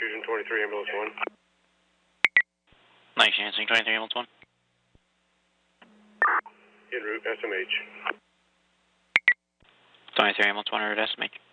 Fusion 23, ambulance 1. Nice, Yancey, 23, ambulance 1. En route, SMH. 23, ambulance 1, route SMH.